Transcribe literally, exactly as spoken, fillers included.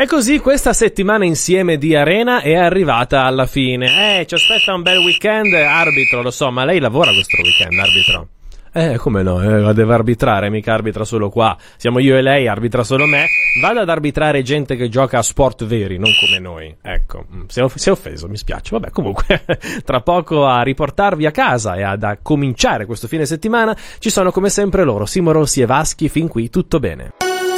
così questa settimana insieme di Arena è arrivata alla fine. Eh, ci aspetta un bel weekend, arbitro, lo so, ma lei lavora questo weekend, arbitro? Eh, come no, eh, deve arbitrare, mica arbitra solo qua. Siamo io e lei, arbitra solo me. Vado ad arbitrare gente che gioca a sport veri, non come noi. Ecco, si è, off- si è offeso, mi spiace. Vabbè, comunque, tra poco a riportarvi a casa e ad a cominciare questo fine settimana ci sono come sempre loro, Simo Rossi e Vaschi, fin qui tutto bene.